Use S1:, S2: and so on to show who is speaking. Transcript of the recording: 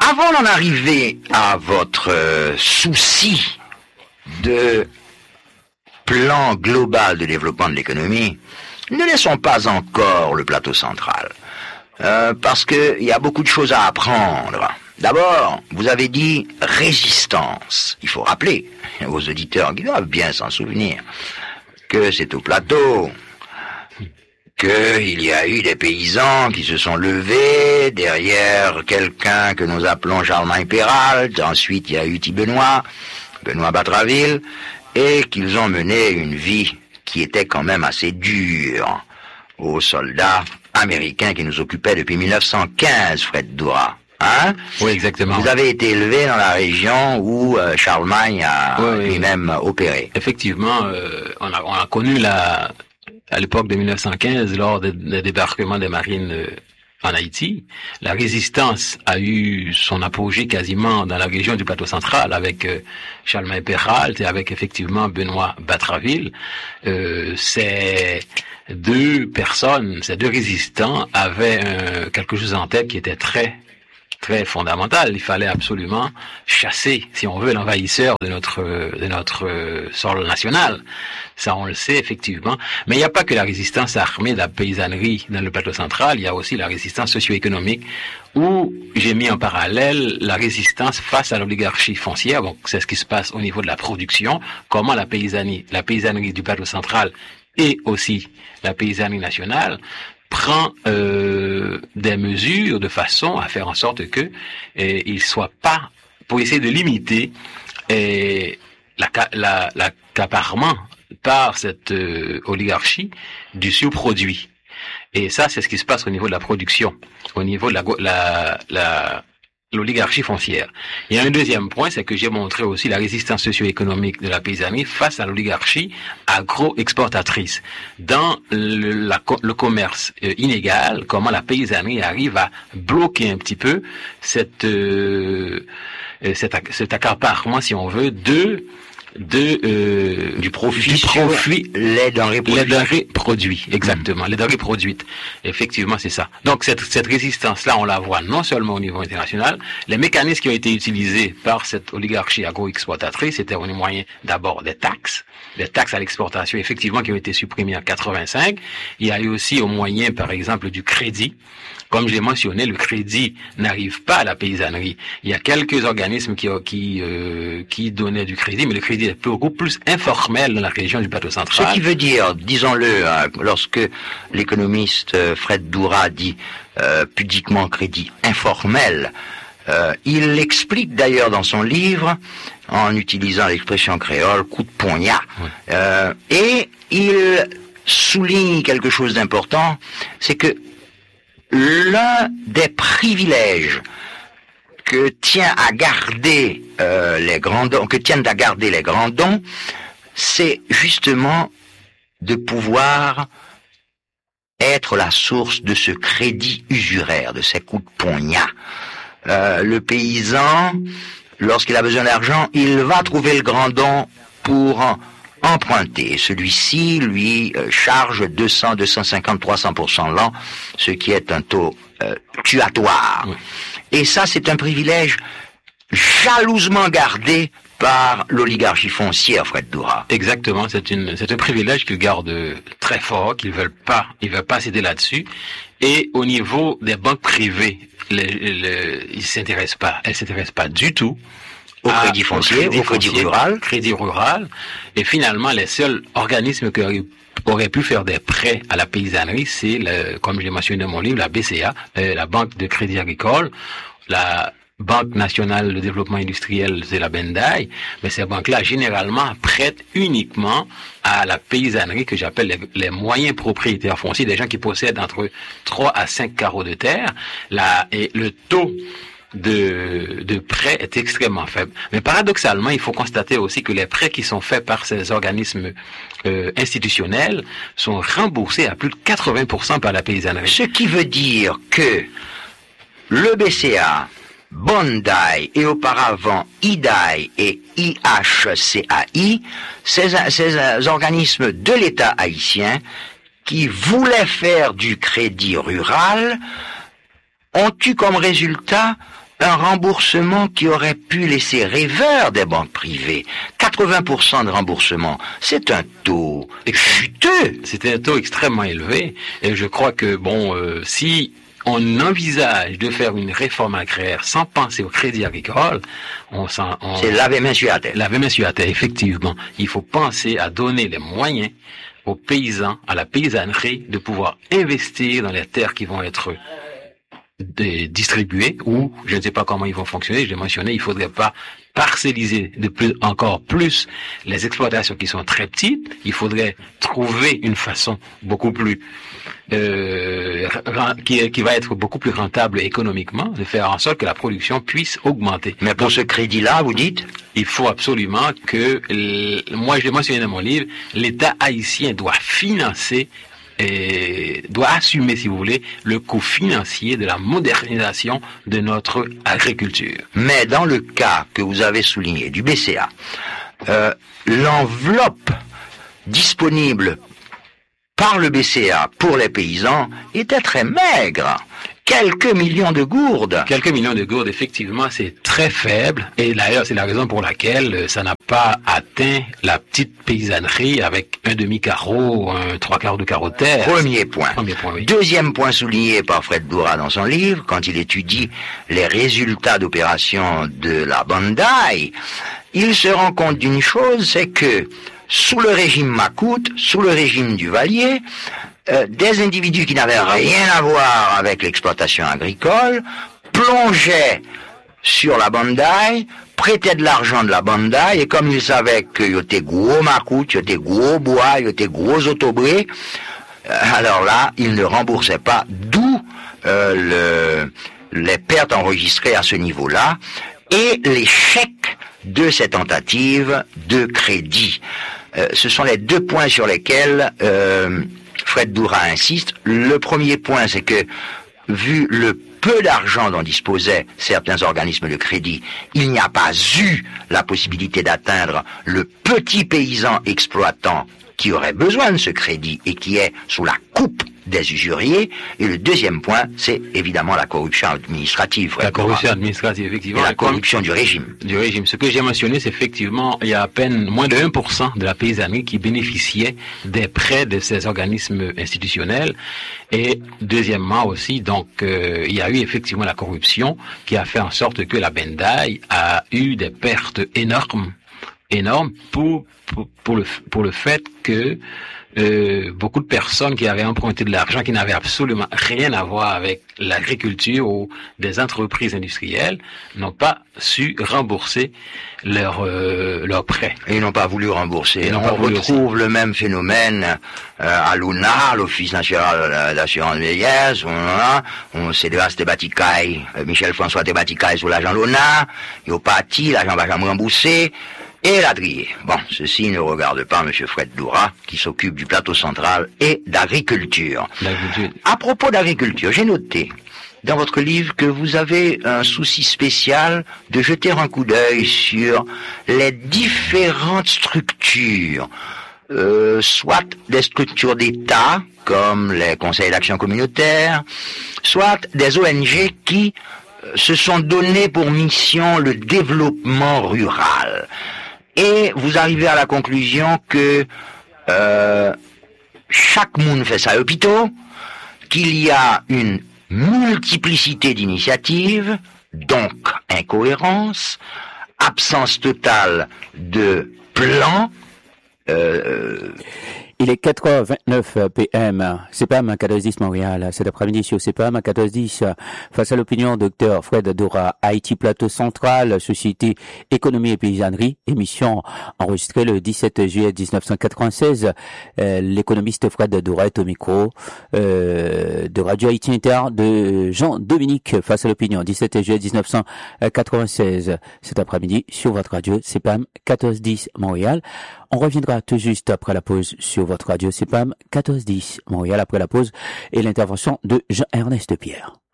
S1: avant d'en arriver à votre souci de plan global de développement de l'économie, ne laissons pas encore le plateau central. Parce qu'il y a beaucoup de choses à apprendre. D'abord, vous avez dit résistance. Il faut rappeler aux auditeurs qui doivent bien s'en souvenir que c'est au plateau qu'il y a eu des paysans qui se sont levés derrière quelqu'un que nous appelons Charlemagne Péralt. Ensuite, il y a eu Benoît Batraville, et qu'ils ont mené une vie qui était quand même assez dure aux soldats américains qui nous occupaient depuis 1915, Fred Doura. Hein?
S2: Oui, exactement.
S1: Vous avez été élevé dans la région où Charlemagne a lui-même opéré.
S2: Effectivement, on a connu à l'époque de 1915, lors des débarquements des marines en Haïti, la résistance a eu son apogée quasiment dans la région du plateau central avec Charlemagne Péralt et avec effectivement Benoît Batraville. Ces deux résistants avaient quelque chose en tête qui était très fondamental. Il fallait absolument chasser, si on veut, l'envahisseur de notre sol national. Ça, on le sait, effectivement. Mais il n'y a pas que la résistance armée de la paysannerie dans le plateau central, il y a aussi la résistance socio-économique, où j'ai mis en parallèle la résistance face à l'oligarchie foncière. Donc, c'est ce qui se passe au niveau de la production, comment la paysannerie du plateau central et aussi la paysannerie nationale prend des mesures de façon à faire en sorte que il soit pas, pour essayer de limiter l'accaparement par cette oligarchie du surproduit. Et ça, c'est ce qui se passe au niveau de la production, au niveau de l'oligarchie foncière. Il y a un deuxième point, c'est que j'ai montré aussi la résistance socio-économique de la paysannerie face à l'oligarchie agro-exportatrice. Dans le commerce inégal, comment la paysannerie arrive à bloquer un petit peu cet accaparement, si on veut, du profit
S1: les denrées
S2: produits, exactement, les denrées produites. Effectivement, c'est ça. Donc cette résistance-là, on la voit non seulement au niveau international, les mécanismes qui ont été utilisés par cette oligarchie agro-exploitatrice, c'était au moyen d'abord des taxes à l'exportation, effectivement, qui ont été supprimées en 85. Il y a eu aussi au moyen, par exemple, du crédit. Comme je l'ai mentionné, le crédit n'arrive pas à la paysannerie. Il y a quelques organismes qui donnaient du crédit, mais le crédit est beaucoup plus informel dans la région du plateau central.
S1: Ce qui veut dire, disons-le, lorsque l'économiste Fred Doura dit pudiquement crédit informel, il explique d'ailleurs dans son livre, en utilisant l'expression créole, coup de poignard, et il souligne quelque chose d'important, c'est que l'un des privilèges que tiennent à garder les grands dons, c'est justement de pouvoir être la source de ce crédit usuraire, de ces coups de poignard. Le paysan, lorsqu'il a besoin d'argent, il va trouver le grand don pour emprunter. Celui-ci lui charge 200, 250, 300% l'an, ce qui est un taux tuatoire. Oui. Et ça, c'est un privilège jalousement gardé par l'oligarchie foncière, Fred Doura.
S2: Exactement, c'est un privilège qu'ils gardent très fort, qu'ils veulent pas céder là-dessus. Et au niveau des banques privées, elles s'intéressent pas du tout
S1: au crédit foncier, au
S2: crédit rural. Et finalement, les seuls organismes qui auraient pu faire des prêts à la paysannerie, c'est, comme je l'ai mentionné dans mon livre, la BCA, la Banque de Crédit Agricole, la Banque nationale de développement industriel, c'est la BENDAI, mais ces banques-là, généralement, prêtent uniquement à la paysannerie que j'appelle les moyens propriétaires fonciers, des gens qui possèdent entre 3 à 5 carreaux de terre, et le taux de prêt est extrêmement faible. Mais paradoxalement, il faut constater aussi que les prêts qui sont faits par ces organismes institutionnels sont remboursés à plus de 80% par la paysannerie.
S1: Ce qui veut dire que le BCA, Bondai et auparavant IDAI et IHCAI, ces organismes de l'État haïtien qui voulaient faire du crédit rural ont eu comme résultat un remboursement qui aurait pu laisser rêveur des banques privées. 80% de remboursement, c'est un taux chuteux.
S2: C'était un taux extrêmement élevé, et je crois que, si on envisage de faire une réforme agraire sans penser au crédit agricole,
S1: c'est laver main sur la tête.
S2: Laver main sur la tête, effectivement. Il faut penser à donner les moyens aux paysans, à la paysannerie, de pouvoir investir dans les terres qui vont être distribuées, ou je ne sais pas comment ils vont fonctionner. Je l'ai mentionné, il faudrait pas parcelliser encore plus les exploitations qui sont très petites. Il faudrait trouver une façon beaucoup plus qui va être beaucoup plus rentable économiquement, de faire en sorte que la production puisse augmenter.
S1: Mais pour ce crédit-là, vous dites,
S2: il faut absolument que, moi je l'ai mentionné dans mon livre, l'État haïtien doit financer et doit assumer, si vous voulez, le coût financier de la modernisation de notre agriculture.
S1: Mais dans le cas que vous avez souligné du BCA, l'enveloppe disponible par le BCA pour les paysans était très maigre. Quelques millions de gourdes.
S2: Quelques millions de gourdes, effectivement, c'est très faible. Et d'ailleurs, c'est la raison pour laquelle ça n'a pas atteint la petite paysannerie avec un demi-carreau, un trois quarts de carreau de terre.
S1: Premier point.
S2: Oui.
S1: Deuxième point souligné par Fred Doura dans son livre, quand il étudie les résultats d'opération de la Bandaï, il se rend compte d'une chose, c'est que sous le régime Macoute, sous le régime Duvalier, des individus qui n'avaient rien à voir avec l'exploitation agricole plongeaient sur la Bandaï, prêtaient de l'argent de la Bandaï, et comme ils savaient qu'il y avait gros Macoute, il y avait gros bois, il y avait gros autobrés, alors là, ils ne remboursaient pas, d'où les pertes enregistrées à ce niveau-là, et l'échec de ces tentatives de crédit. Ce sont les deux points sur lesquels Fred Doura insiste. Le premier point, c'est que, vu le peu d'argent dont disposaient certains organismes de crédit, il n'y a pas eu la possibilité d'atteindre le petit paysan exploitant qui aurait besoin de ce crédit et qui est sous la coupe des usuriers. Et le deuxième point, c'est évidemment la corruption administrative.
S2: La corruption administrative, effectivement.
S1: Et la corruption du régime.
S2: Du régime. Ce que j'ai mentionné, c'est effectivement, il y a à peine moins de 1% de la paysannerie qui bénéficiait des prêts de ces organismes institutionnels. Et deuxièmement aussi, donc, il y a eu effectivement la corruption qui a fait en sorte que la Bandaï a eu des pertes énormes pour le fait que beaucoup de personnes qui avaient emprunté de l'argent qui n'avaient absolument rien à voir avec l'agriculture ou des entreprises industrielles n'ont pas su rembourser leurs prêts.
S1: Et ils n'ont pas voulu rembourser. On retrouve le même phénomène à l'ONA, l'Office national d'assurance vieillesse. On s'est dévasté Baticaille, Michel-François de Baticaille sur l'agent l'ONA, il a parti, l'agent va jamais rembourser. Et l'adrier. Bon, ceci ne regarde pas M. Fred Doura, qui s'occupe du plateau central et d'agriculture. À propos d'agriculture, j'ai noté dans votre livre que vous avez un souci spécial de jeter un coup d'œil sur les différentes structures, soit des structures d'État, comme les conseils d'action communautaire, soit des ONG qui se sont données pour mission le développement rural. Et vous arrivez à la conclusion que chaque monde fait sa hôpital, qu'il y a une multiplicité d'initiatives, donc incohérence, absence totale de plan.
S3: Il est 4h29 PM. CEPAM 1410 Montréal. Cet après-midi sur CEPAM 1410, face à l'opinion Dr Fred Doura, Haïti Plateau Central, Société Économie et Paysannerie, émission enregistrée le 17 juillet 1996. L'économiste Fred Doura est au micro de Radio Haïti Inter de Jean-Dominique, face à l'opinion, 17 juillet 1996. Cet après-midi sur votre radio CEPAM 1410 Montréal. On reviendra tout juste après la pause sur votre radio CEPAM 1410 Montréal, après la pause et l'intervention de Jean-Ernest Pierre.